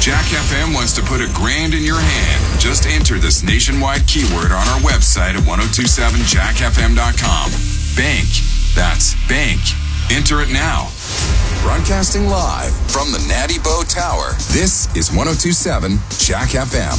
Jack FM wants to put $1,000 in your hand. Just enter this nationwide keyword on our website at 1027jackfm.com. Bank. That's bank. Enter it now. Broadcasting live from the Natty Boh Tower, this is 1027 Jack FM.